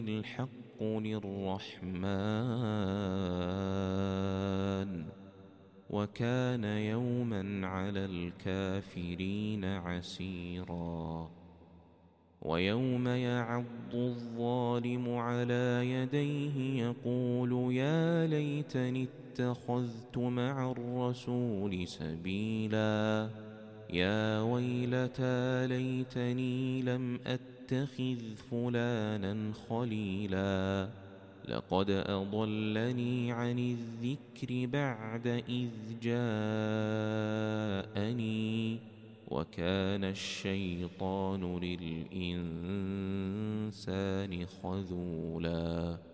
الحق للرحمن وكان يوما على الكافرين عسيرا ويوم يعض الظالم على يديه يقول يا ليتني اتخذت مع الرسول سبيلا يا ويلتى ليتني لم أتخذ فلانا خليلا لقد أضلني عن الذكر بعد إذ جاءني وكان الشيطان للإنسان خذولا.